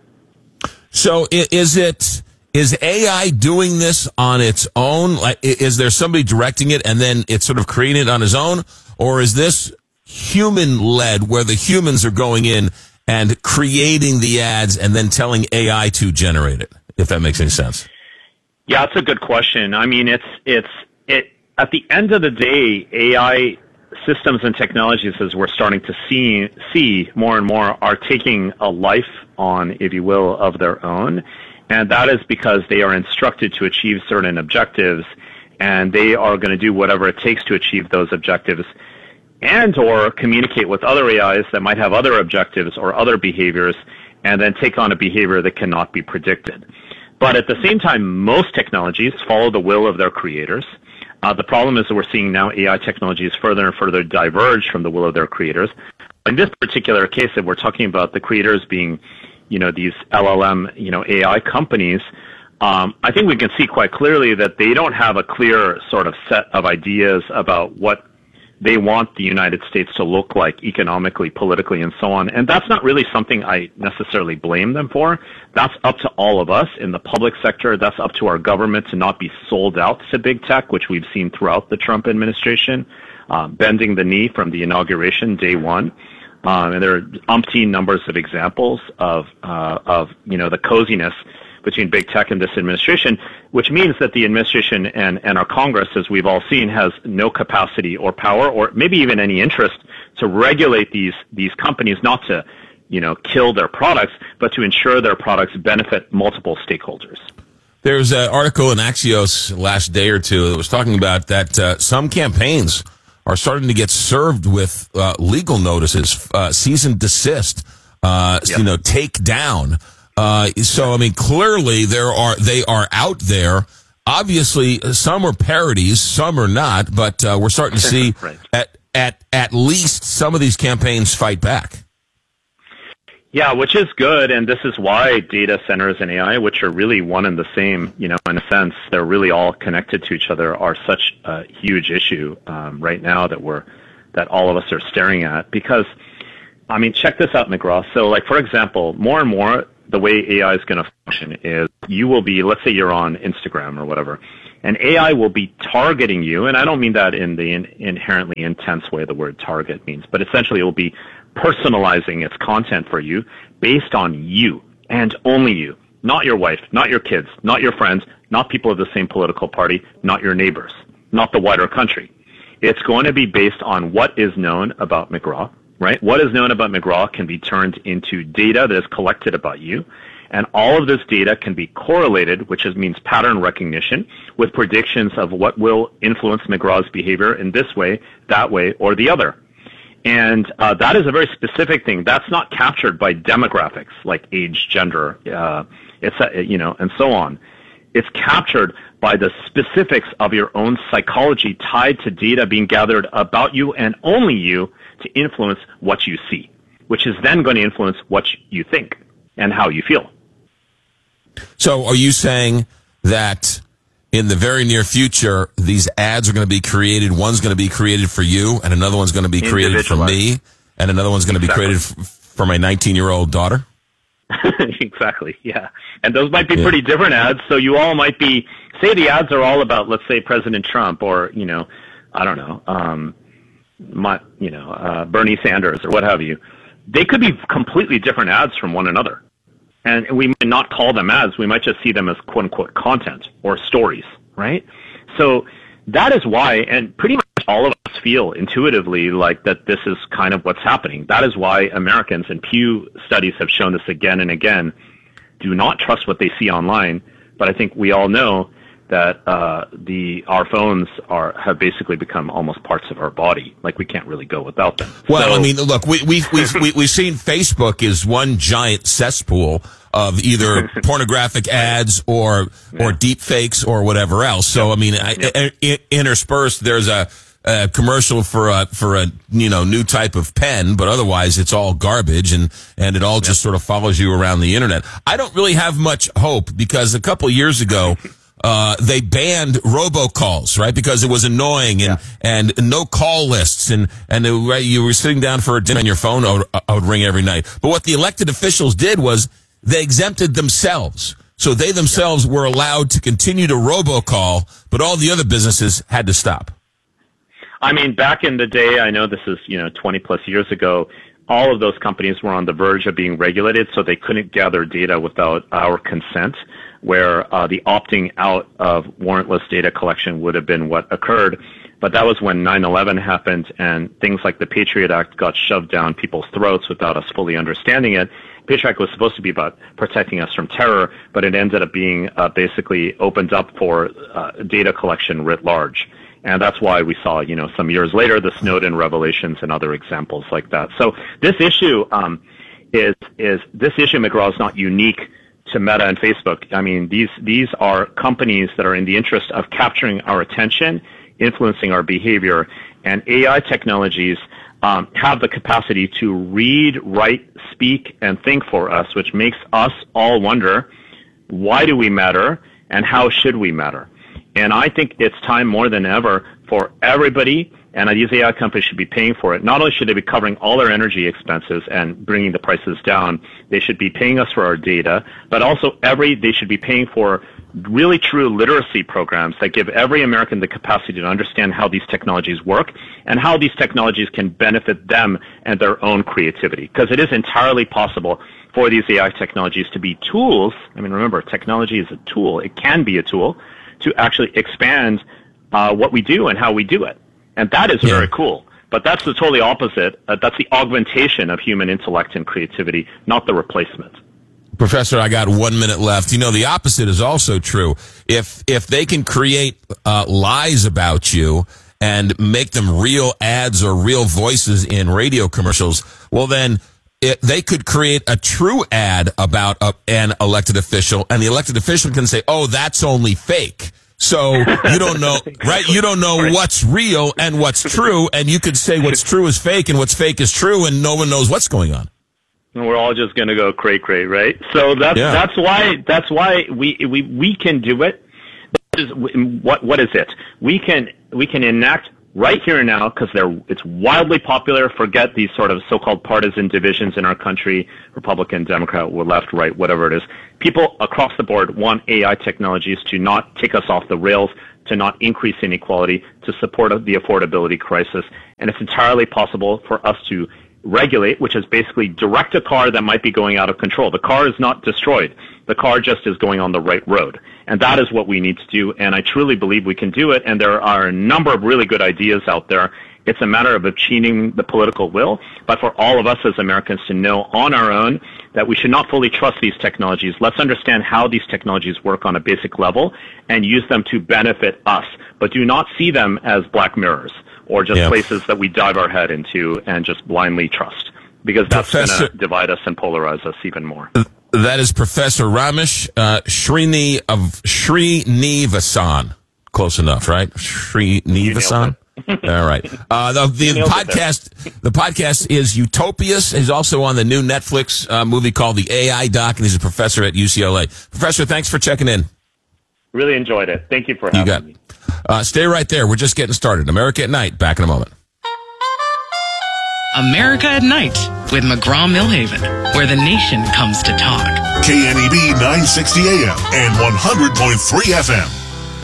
So is it, is A I doing this on its own? Like, is there somebody directing it and then it's sort of creating it on its own? Or is this human-led where the humans are going in and creating the ads and then telling A I to generate it, if that makes any sense? Yeah, that's a good question. I mean, it's, it's, it, at the end of the day, A I systems and technologies, as we're starting to see see more and more, are taking a life on, if you will, of their own. And that is because they are instructed to achieve certain objectives, and they are going to do whatever it takes to achieve those objectives, and or communicate with other A Is that might have other objectives or other behaviors, and then take on a behavior that cannot be predicted. But at the same time, most technologies follow the will of their creators. Uh, the problem is that we're seeing now A I technologies further and further diverge from the will of their creators. In this particular case, that we're talking about the creators being, you know, these L L M, you know, A I companies, um, I think we can see quite clearly that they don't have a clear sort of set of ideas about what they want the United States to look like economically, politically, and so on. And that's not really something I necessarily blame them for. That's up to all of us in the public sector. That's up to our government to not be sold out to big tech, which we've seen throughout the Trump administration, uh, bending the knee from the inauguration day one. Um, and there are umpteen numbers of examples of, uh, of, you know, the coziness between big tech and this administration, which means that the administration and, and our Congress, as we've all seen, has no capacity or power or maybe even any interest to regulate these, these companies, not to, you know, kill their products, but to ensure their products benefit multiple stakeholders. There's an article in Axios last day or two that was talking about that uh, some campaigns are starting to get served with uh, legal notices, uh, cease and desist, uh, yep. you know, take down. Uh, so, I mean, clearly there are, they are out there. Obviously, some are parodies, some are not, but uh, we're starting to see right. at, at, at least some of these campaigns fight back. Yeah, which is good, and this is why data centers and A I, which are really one and the same, you know, in a sense, they're really all connected to each other, are such a huge issue um, right now that we're, that all of us are staring at. Because, I mean, check this out, McGraw. So, like, for example, more and more, the way A I is going to function is you will be, let's say you're on Instagram or whatever, and A I will be targeting you, and I don't mean that in the in, inherently intense way the word target means, but essentially it will be personalizing its content for you based on you and only you, not your wife, not your kids, not your friends, not people of the same political party, not your neighbors, not the wider country. It's going to be based on what is known about McGraw, right? What is known about McGraw can be turned into data that is collected about you, and all of this data can be correlated, which is, means pattern recognition, with predictions of what will influence McGraw's behavior in this way, that way, or the other. And uh, that is a very specific thing. That's not captured by demographics like age, gender, uh, it's uh, you know, and so on. It's captured by the specifics of your own psychology tied to data being gathered about you and only you to influence what you see, which is then going to influence what you think and how you feel. So, are you saying that in the very near future, these ads are going to be created? One's going to be created for you, and another one's going to be created for me, and another one's going to exactly. be created f- for my nineteen-year-old daughter? Exactly, yeah. And those might be yeah. pretty different ads, so you all might be, say the ads are all about, let's say, President Trump or, you know, I don't know, um, my, you know, uh, Bernie Sanders or what have you. They could be completely different ads from one another. And we might not call them ads. We might just see them as quote-unquote content or stories, right? So that is why, and pretty much all of us feel intuitively like that this is kind of what's happening. That is why Americans, and Pew studies have shown this again and again, do not trust what they see online. But I think we all know that uh, the our phones are have basically become almost parts of our body. Like we can't really go without them. Well, so, I mean, look, we, we've we've we, we've seen Facebook is one giant cesspool of either pornographic ads or yeah. or deep fakes or whatever else. So I mean, I, I, I, interspersed there's a, a commercial for a for a you know new type of pen, but otherwise it's all garbage, and and it all just sort of follows you around the internet. I don't really have much hope because a couple years ago. Uh, they banned robocalls, right? Because it was annoying and, yeah. and no call lists and, and it, right, you were sitting down for a dinner and your phone would, would ring every night. But what the elected officials did was they exempted themselves. So they themselves yeah. were allowed to continue to robocall, but all the other businesses had to stop. I mean, back in the day, I know this is, you know, twenty plus years ago, all of those companies were on the verge of being regulated, so they couldn't gather data without our consent, where uh, the opting out of warrantless data collection would have been what occurred. But that was when nine eleven happened and things like the Patriot Act got shoved down people's throats without us fully understanding it. Patriot Act was supposed to be about protecting us from terror, but it ended up being uh, basically opened up for uh, data collection writ large. And that's why we saw, you know, some years later, the Snowden revelations and other examples like that. So this issue um, is, is, this issue, McGraw, is not unique to Meta and Facebook. I mean, these, these are companies that are in the interest of capturing our attention, influencing our behavior, and A I technologies um, have the capacity to read, write, speak, and think for us, which makes us all wonder, why do we matter, and how should we matter? And I think it's time more than ever for everybody, and these A I companies should be paying for it. Not only should they be covering all their energy expenses and bringing the prices down, they should be paying us for our data, but also every they should be paying for really true literacy programs that give every American the capacity to understand how these technologies work and how these technologies can benefit them and their own creativity. Because it is entirely possible for these A I technologies to be tools. I mean, remember, technology is a tool. It can be a tool to actually expand uh, what we do and how we do it. And that is yeah. very cool. But that's the totally opposite. Uh, that's the augmentation of human intellect and creativity, not the replacement. Professor, I got one minute left. You know, the opposite is also true. If if they can create uh, lies about you and make them real ads or real voices in radio commercials, well, then it, they could create a true ad about a, an elected official, and the elected official can say, oh, that's only fake. So you don't know, right? You don't know what's real and what's true, and you could say what's true is fake and what's fake is true, and no one knows what's going on. And we're all just going to go cray cray, right? So that's Yeah. that's why that's why we we we can do it. That is, what what is it? We can we can enact right here and now, because they're it's wildly popular. Forget these sort of so-called partisan divisions in our country, Republican, Democrat, or left, right, whatever it is. People across the board want A I technologies to not take us off the rails, to not increase inequality, to support the affordability crisis. And it's entirely possible for us to regulate, which is basically direct a car that might be going out of control. The car is not destroyed. The car just is going on the right road. And that is what we need to do. And I truly believe we can do it. And there are a number of really good ideas out there. It's a matter of achieving the political will. But for all of us as Americans to know on our own that we should not fully trust these technologies. Let's understand how these technologies work on a basic level and use them to benefit us. But do not see them as black mirrors or just Yeah. places that we dive our head into and just blindly trust, because that's going Professor- to divide us and polarize us even more. That is Professor Ramesh uh, Srini of Srinivasan. Close enough, right? Srinivasan. All right. Uh, the the podcast the podcast is Utopias. He's also on the new Netflix uh, movie called The A I Doc, and he's a professor at U C L A. Professor, thanks for checking in. Really enjoyed it. Thank you for having You got me. uh, stay right there. We're just getting started. America at Night. Back in a moment. America at Night with McGraw-Millhaven, where the nation comes to talk. K N E B nine sixty A M and one hundred point three F M.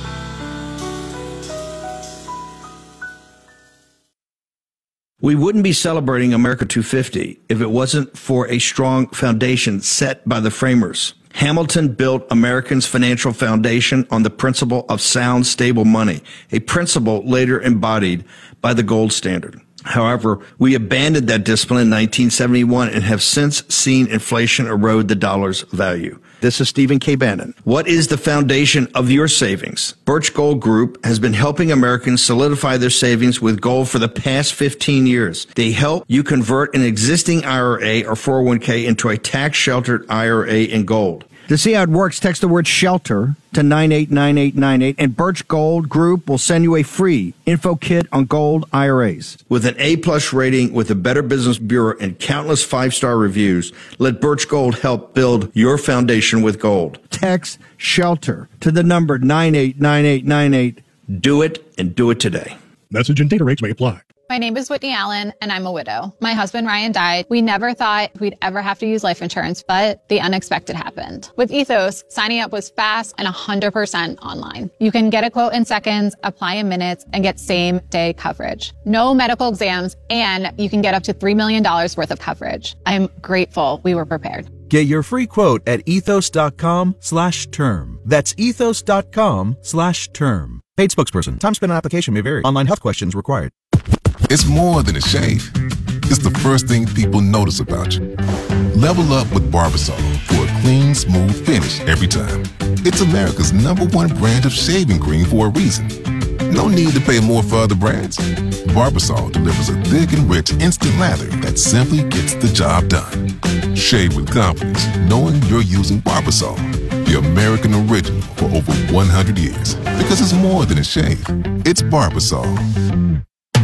We wouldn't be celebrating America two fifty if it wasn't for a strong foundation set by the framers. Hamilton built Americans' financial foundation on the principle of sound, stable money, a principle later embodied by the gold standard. However, we abandoned that discipline in nineteen seventy-one and have since seen inflation erode the dollar's value. This is Stephen K. Bannon. What is the foundation of your savings? Birch Gold Group has been helping Americans solidify their savings with gold for the past fifteen years. They help you convert an existing I R A or four oh one k into a tax-sheltered I R A in gold. To see how it works, text the word SHELTER to nine eight nine eight nine eight, and Birch Gold Group will send you a free info kit on gold I R As. With an A-plus rating with the Better Business Bureau and countless five-star reviews, let Birch Gold help build your foundation with gold. Text SHELTER to the number nine eight nine eight nine eight. Do it, and do it today. Message and data rates may apply. My name is Whitney Allen, and I'm a widow. My husband, Ryan, died. We never thought we'd ever have to use life insurance, but the unexpected happened. With Ethos, signing up was fast and one hundred percent online. You can get a quote in seconds, apply in minutes, and get same-day coverage. No medical exams, and you can get up to three million dollars worth of coverage. I'm grateful we were prepared. Get your free quote at ethos.com slash term. That's ethos.com slash term. Paid spokesperson. Time spent on application may vary. Online health questions required. It's more than a shave. It's the first thing people notice about you. Level up with Barbasol for a clean, smooth finish every time. It's America's number one brand of shaving cream for a reason. No need to pay more for other brands. Barbasol delivers a thick and rich instant lather that simply gets the job done. Shave with confidence, knowing you're using Barbasol, the American original, for over one hundred years. Because it's more than a shave. It's Barbasol.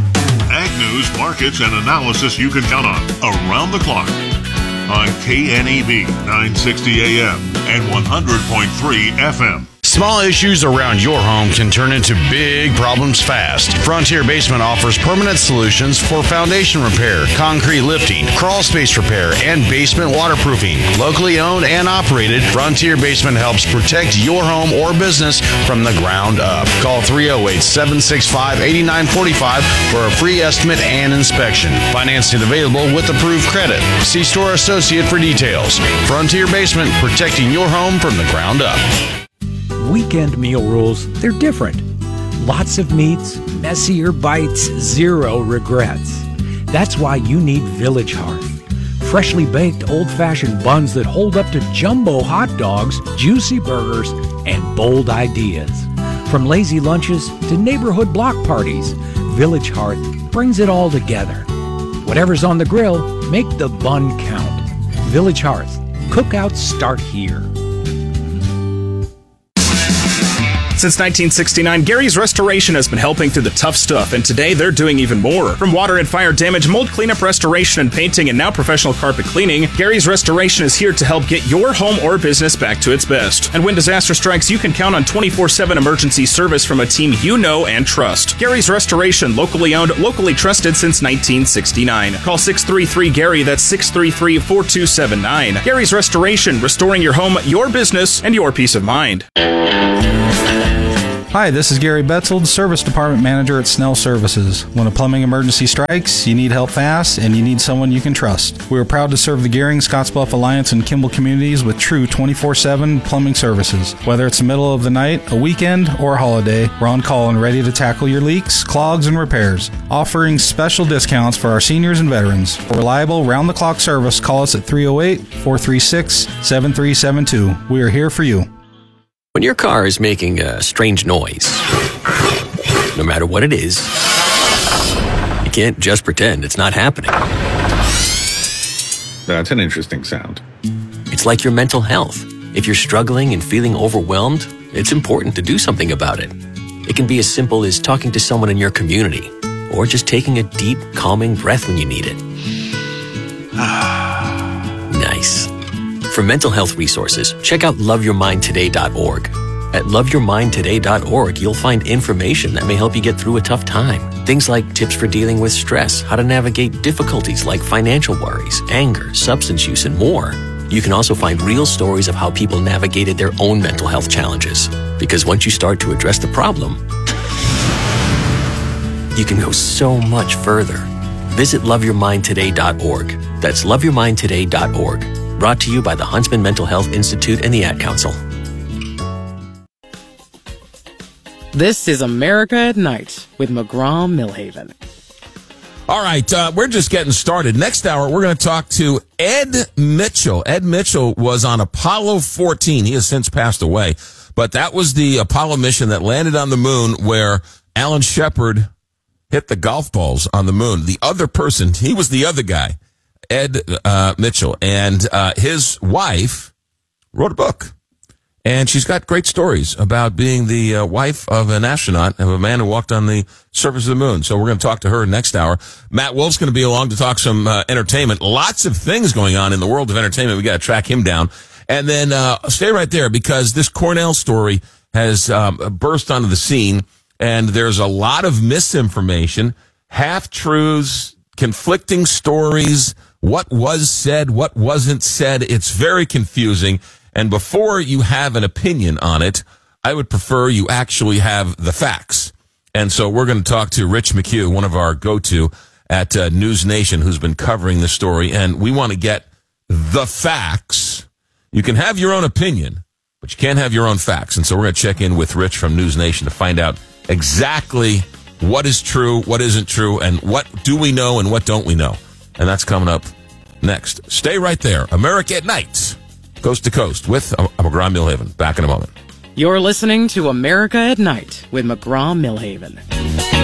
Ag news, markets, and analysis you can count on around the clock on K N E B nine sixty A M and one hundred point three F M. Small issues around your home can turn into big problems fast. Frontier Basement offers permanent solutions for foundation repair, concrete lifting, crawl space repair, and basement waterproofing. Locally owned and operated, Frontier Basement helps protect your home or business from the ground up. Call three oh eight, seven six five, eight nine four five for a free estimate and inspection. Financing available with approved credit. See store associate for details. Frontier Basement, protecting your home from the ground up. Weekend meal rules, they're different. Lots of meats, messier bites, zero regrets. That's why you need Village Hearth. Freshly baked old-fashioned buns that hold up to jumbo hot dogs, juicy burgers, and bold ideas. From lazy lunches to neighborhood block parties, Village Hearth brings it all together. Whatever's on the grill, make the bun count. Village Hearth. Cookouts start here. Since nineteen sixty-nine, Gary's Restoration has been helping through the tough stuff, and today they're doing even more. From water and fire damage, mold cleanup, restoration, and painting, and now professional carpet cleaning, Gary's Restoration is here to help get your home or business back to its best. And when disaster strikes, you can count on twenty-four seven emergency service from a team you know and trust. Gary's Restoration, locally owned, locally trusted since nineteen sixty-nine. Call six three three Gary, that's six three three, four two seven nine. Gary's Restoration, restoring your home, your business, and your peace of mind. Hi, this is Gary Betzold, Service Department Manager at Snell Services. When a plumbing emergency strikes, you need help fast, and you need someone you can trust. We are proud to serve the Gehring, Scottsbluff Alliance, and Kimball communities with true twenty-four seven plumbing services. Whether it's the middle of the night, a weekend, or a holiday, we're on call and ready to tackle your leaks, clogs, and repairs. Offering special discounts for our seniors and veterans. For reliable, round-the-clock service, call us at three oh eight, four three six, seven three seven two. We are here for you. When your car is making a strange noise, no matter what it is, you can't just pretend it's not happening. That's an interesting sound. It's like your mental health. If you're struggling and feeling overwhelmed, it's important to do something about it. It can be as simple as talking to someone in your community, or just taking a deep, calming breath when you need it. Nice. For mental health resources, check out love your mind today dot org. At love your mind today dot org, you'll find information that may help you get through a tough time. Things like tips for dealing with stress, how to navigate difficulties like financial worries, anger, substance use, and more. You can also find real stories of how people navigated their own mental health challenges. Because once you start to address the problem, you can go so much further. Visit love your mind today dot org. That's love your mind today dot org. Brought to you by the Huntsman Mental Health Institute and the Ad Council. This is America at Night with McGraw-Millhaven. All right, uh, we're just getting started. Next hour, we're going to talk to Ed Mitchell. Ed Mitchell was on Apollo fourteen. He has since passed away. But that was the Apollo mission that landed on the moon where Alan Shepard hit the golf balls on the moon. The other person, he was the other guy. Ed uh, Mitchell, and uh, his wife wrote a book, and she's got great stories about being the uh, wife of an astronaut, of a man who walked on the surface of the moon. So we're going to talk to her next hour. Matt Wolf's going to be along to talk some uh, entertainment. Lots of things going on in the world of entertainment. We got to track him down. And then uh, stay right there, because this Cornell story has um, burst onto the scene, and there's a lot of misinformation, half-truths, conflicting stories, what was said, what wasn't said. It's very confusing. And before you have an opinion on it, I would prefer you actually have the facts. And so we're going to talk to Rich McHugh, one of our go-to at uh, News Nation, who's been covering the story. And we want to get the facts. You can have your own opinion, but you can't have your own facts. And so we're going to check in with Rich from News Nation to find out exactly what is true, what isn't true, and what do we know and what don't we know. And that's coming up next. Stay right there. America at Night, coast to coast with McGraw-Millhaven. Back in a moment. You're listening to America at Night with McGraw-Millhaven.